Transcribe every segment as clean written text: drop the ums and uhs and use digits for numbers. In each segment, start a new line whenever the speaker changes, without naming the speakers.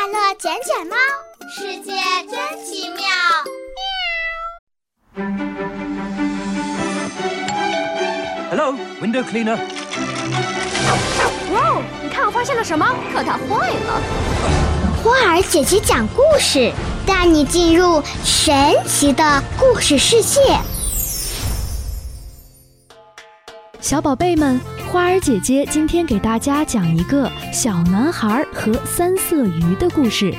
乐捡捡猫，世界真奇妙。
Hello, window cleaner.
哇哦，你看我发现了什么？可它坏了。
花儿姐姐讲故事，带你进入神奇的故事世界。
小宝贝们，花儿姐姐今天给大家讲一个小男孩和三色鱼的故事。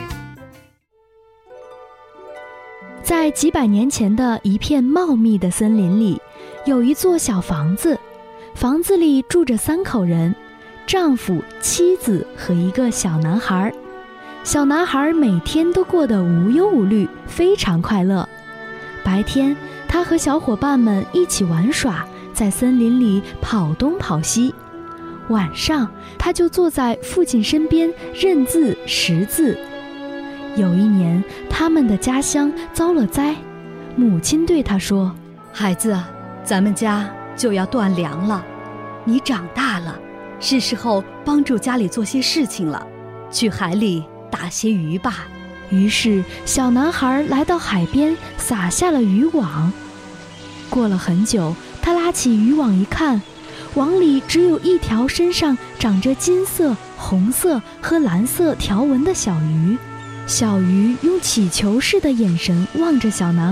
在几百年前的一片茂密的森林里，有一座小房子，房子里住着3口人，丈夫、妻子和一个小男孩。小男孩每天都过得无忧无虑，非常快乐。白天，他和小伙伴们一起玩耍，在森林里跑东跑西。晚上，他就坐在父亲身边认字识字。有一年，他们的家乡遭了灾，母亲对他说：“
孩子，咱们家就要断粮了，你长大了，是时候帮助家里做些事情了，去海里打些鱼吧。”
于是，小男孩来到海边，撒下了渔网。过了很久，他拉起渔网一看，网里只有一条身上长着金色、红色和蓝色条纹的小鱼。小鱼用乞求似的眼神望着小男孩。